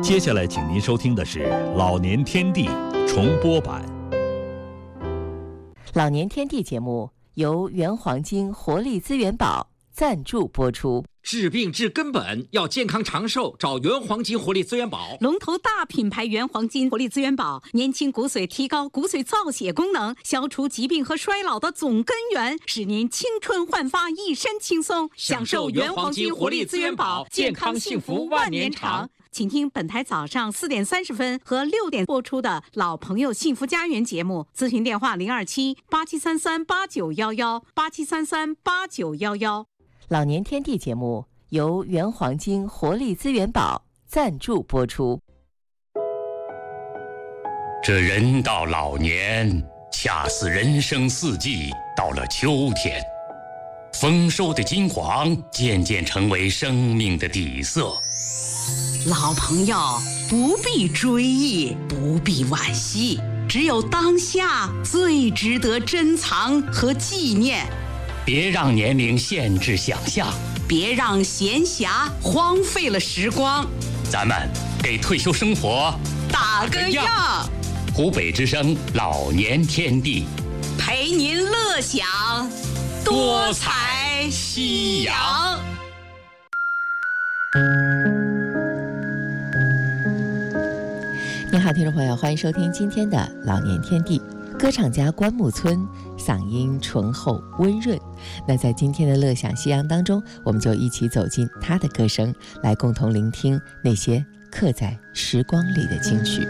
接下来请您收听的是《老年天地》重播版。 老年天地节目由原黄金活力资源宝赞助播出。 治病治根本，要健康长寿，找原黄金活力资源宝。 龙头大品牌原黄金活力资源宝，年轻骨髓，提高骨髓造血功能，消除疾病和衰老的总根源，使您青春焕发，一身轻松。享受原黄金活力资源宝，健康幸福万年长。请听本台早上4点30分和6点播出的老朋友幸福家园节目，咨询电话027-8733-8911，8733-8911。 老年天地节目由原黄金活力资源宝赞助播出。 这人到老年，恰似人生四季到了秋天，丰收的金黄渐渐成为生命的底色。 老朋友不必追忆，不必惋惜，只有当下最值得珍藏和纪念。 别让年龄限制想象， 别让闲暇荒废了时光。 咱们给退休生活打个样。 湖北之声老年天地， 陪您乐享多彩夕阳。 你好，听众朋友，欢迎收听今天的老年天地。歌唱家关牧村嗓音醇厚温润，那在今天的乐享夕阳当中，我们就一起走进他的歌声，来共同聆听那些刻在时光里的金曲。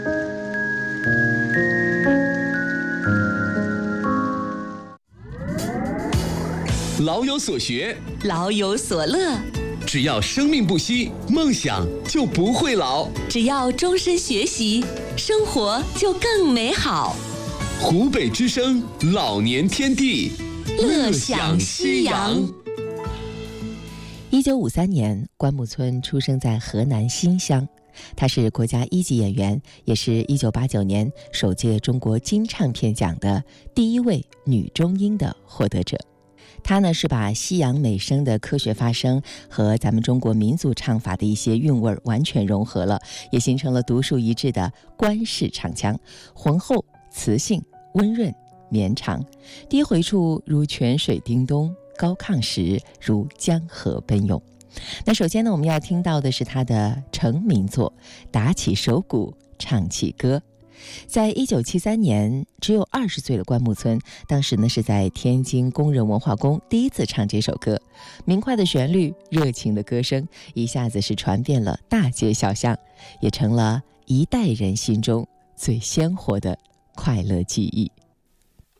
老有所学， 老有所乐， 只要生命不息，梦想就不会老； 只要终身学习，生活就更美好。 湖北之声老年天地，乐享夕阳。 1953年，关牧村出生在河南新乡，她是国家1级演员，也是1989年首届中国金唱片奖的第一位女中音的获得者。她呢是把西洋美声的科学发声和咱们中国民族唱法的一些韵味完全融合了，也形成了独树一帜的关式唱腔，浑厚磁性温润绵长，低回处如泉水叮咚，高亢时如江河奔涌。那首先呢，我们要听到的是他的成名作《打起手鼓唱起歌》。在1973年，只有20岁的关牧村，当时呢是在天津工人文化宫第一次唱这首歌。明快的旋律，热情的歌声，一下子是传遍了大街小巷，也成了一代人心中最鲜活的快乐记忆。